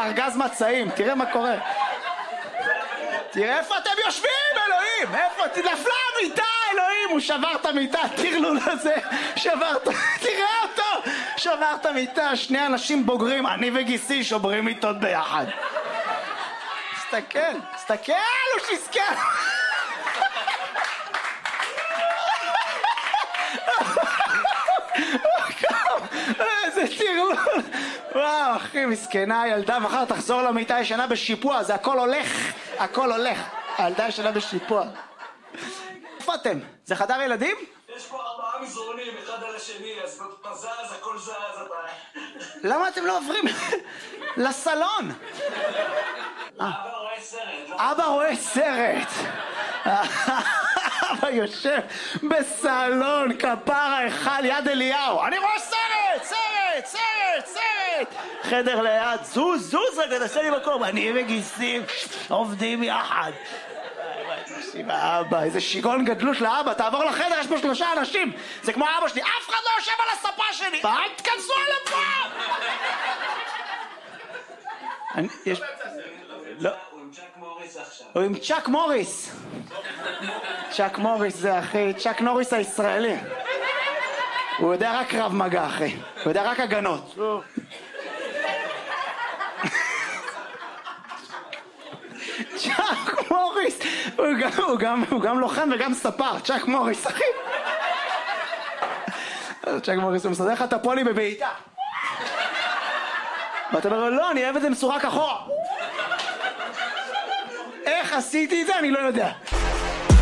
ארגז מצעים, תראה מה קורה. תראה איפה אתם יושבים, אלוהים! איפה? נפלה המיטה, אלוהים! הוא שבר את המיטה, תרלול הזה, שבר את... תראה אותו! שבר את המיטה, שני אנשים בוגרים, אני וגיסי שוברים מיטות ביחד. תסתכל, הוא שיסקל! איזה תרלול. וואו אחי, מסכנה הילדה, מחר תחזור למיטה ישנה בשיפוע, זה הכל הולך. הילדה ישנה בשיפוע. איפה אתם? זה חדר ילדים? יש פה 4 מזרונים אחד על השני, אז בזז הכל זז. למה אתם לא עוברים לסלון? אבא רואה סרט. אבא יושב בסלון, כפרה אחד יד אליהו, אני רואה סרט. חדר ליד, זוז רגע, תעשה לי מקום. אני וגיסים עובדים יחד. אבא, איזה שיגעון גדלות לאבא, תעבור לחדר, יש פה 3 אנשים, זה כמו אבא שלי, אף אחד לא יושב על הספה שלי. אל תכנסו על הפעם. לא. הוא עם צ'אק מוריס. צ'אק מוריס זה אחי, צ'אק נוריס הישראלי. הוא יודע רק קרב מגע אחי, הוא יודע רק הגנות. צ'אק מוריס, הוא גם לוחם וגם ספר, צ'אק מוריס אחי. צ'אק מוריס הוא מסדר לך את הפולי בבעיטה. ואתה אומר לו לא, אני אוהב את זה מסורק אחורה. איך עשיתי את זה? אני לא יודע.